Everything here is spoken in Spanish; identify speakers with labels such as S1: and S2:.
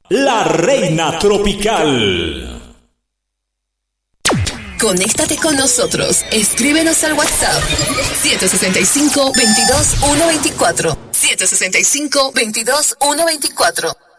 S1: la reina tropical.
S2: Conéctate con nosotros. Escríbenos al WhatsApp 765-22-124. 765-22-124.